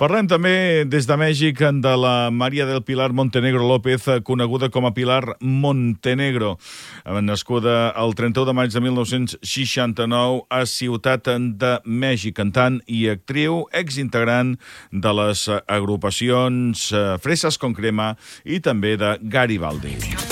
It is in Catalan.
Parlem també des de Mèxic de la María del Pilar Montenegro López, coneguda com a Pilar Montenegro, nascuda el 31 de maig de 1969 a Ciutat de Mèxic, cantant i actriu, exintegrant de les agrupacions Fresas con Crema i també de Garibaldi.